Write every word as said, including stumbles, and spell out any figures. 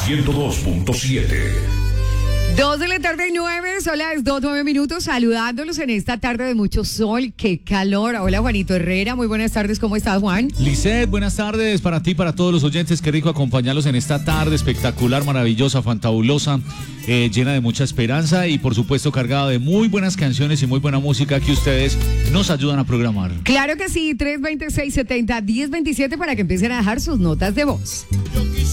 ciento dos punto siete. Dos de la tarde y nueve, son las dos, nueve minutos, saludándolos en esta tarde de mucho sol, qué calor. Hola, Juanito Herrera, muy buenas tardes, ¿cómo estás, Juan? Lisset, buenas tardes para ti, para todos los oyentes, qué rico acompañarlos en esta tarde espectacular, maravillosa, fantabulosa, eh, llena de mucha esperanza y por supuesto cargada de muy buenas canciones y muy buena música que ustedes nos ayudan a programar. Claro que sí, tres veintiséis, setenta, diez veintisiete para que empiecen a dejar sus notas de voz.